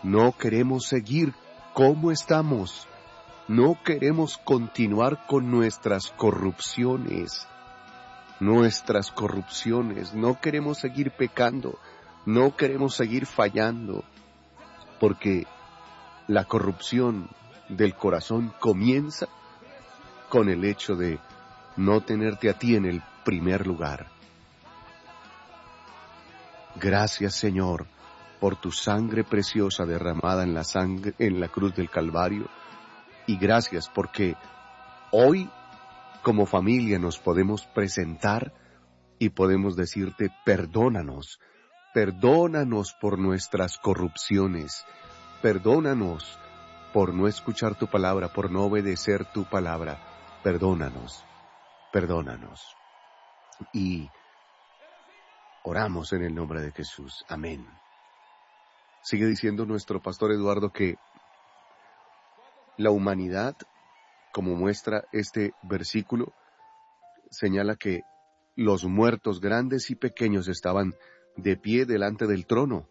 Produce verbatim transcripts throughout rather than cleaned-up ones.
No queremos seguir como estamos. No queremos continuar con nuestras corrupciones. Nuestras corrupciones. No queremos seguir pecando. No queremos seguir fallando. Porque la corrupción del corazón comienza con el hecho de no tenerte a ti en el primer lugar. Gracias, Señor, por tu sangre preciosa derramada en la sangre, en la cruz del Calvario. Y gracias porque hoy, como familia, nos podemos presentar y podemos decirte, perdónanos, perdónanos por nuestras corrupciones, perdónanos por no escuchar tu palabra, por no obedecer tu palabra, perdónanos, perdónanos. Y oramos en el nombre de Jesús. Amén. Sigue diciendo nuestro pastor Eduardo que la humanidad, como muestra este versículo, señala que los muertos grandes y pequeños estaban de pie delante del trono.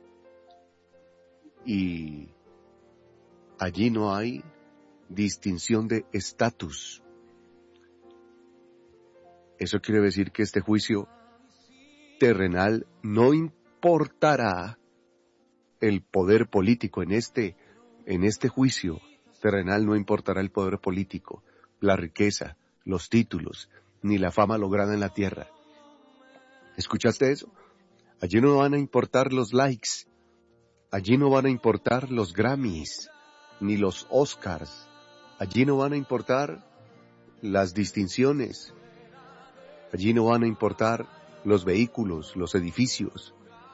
Y allí no hay distinción de estatus. Eso quiere decir que este juicio terrenal no importará el poder político. En este, en este juicio terrenal no importará el poder político, la riqueza, los títulos, ni la fama lograda en la tierra. ¿Escuchaste eso? Allí no van a importar los likes, allí no van a importar los Grammys, ni los Oscars, allí no van a importar las distinciones, allí no van a importar los vehículos, los edificios.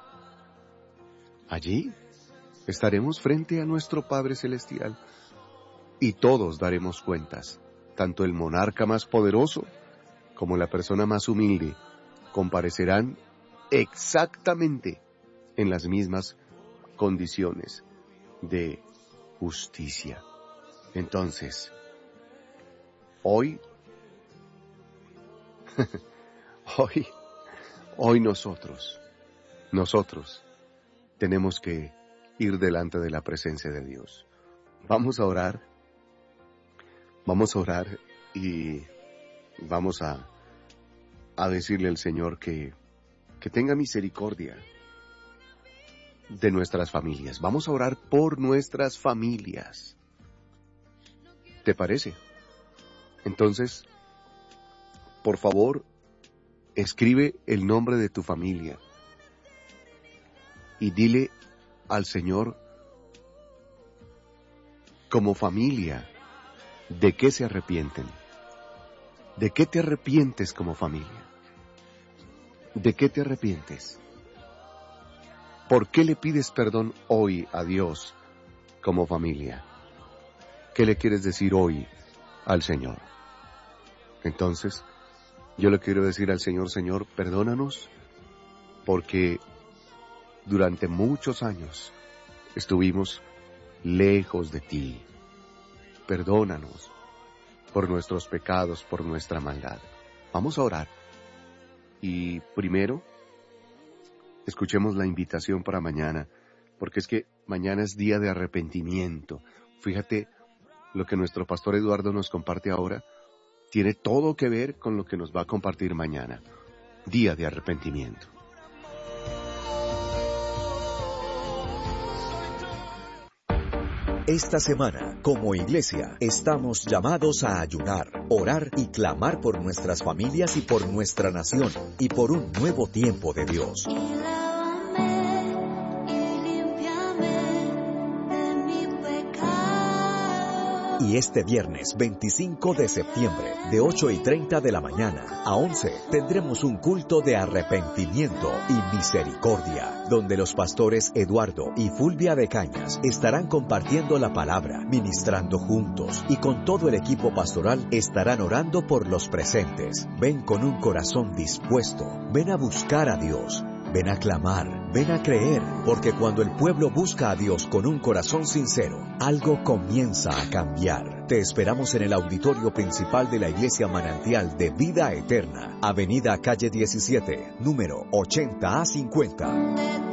Allí estaremos frente a nuestro Padre Celestial y todos daremos cuentas. Tanto el monarca más poderoso como la persona más humilde comparecerán exactamente en las mismas condiciones de justicia. Entonces, hoy, hoy, hoy nosotros, nosotros tenemos que ir delante de la presencia de Dios. Vamos a orar, vamos a orar y vamos a, a decirle al Señor que, que tenga misericordia de nuestras familias. Vamos a orar por nuestras familias. ¿Te parece? Entonces, por favor, escribe el nombre de tu familia y dile al Señor, como familia, ¿de qué se arrepienten? ¿De qué te arrepientes como familia? ¿De qué te arrepientes? ¿Por qué le pides perdón hoy a Dios como familia? ¿Qué le quieres decir hoy al Señor? Entonces, yo le quiero decir al Señor, Señor, perdónanos, porque durante muchos años estuvimos lejos de ti. Perdónanos por nuestros pecados, por nuestra maldad. Vamos a orar. Y primero, escuchemos la invitación para mañana, porque es que mañana es día de arrepentimiento. Fíjate, lo que nuestro pastor Eduardo nos comparte ahora tiene todo que ver con lo que nos va a compartir mañana. Día de arrepentimiento. Esta semana, como iglesia, estamos llamados a ayunar, orar y clamar por nuestras familias y por nuestra nación, y por un nuevo tiempo de Dios. Y este viernes veinticinco de septiembre, de ocho y treinta de la mañana a once, tendremos un culto de arrepentimiento y misericordia, donde los pastores Eduardo y Fulvia de Cañas estarán compartiendo la palabra, ministrando juntos, y con todo el equipo pastoral estarán orando por los presentes. Ven con un corazón dispuesto, ven a buscar a Dios. Ven a clamar, ven a creer, porque cuando el pueblo busca a Dios con un corazón sincero, algo comienza a cambiar. Te esperamos en el auditorio principal de la Iglesia Manantial de Vida Eterna, Avenida Calle diecisiete, número ochenta a cincuenta.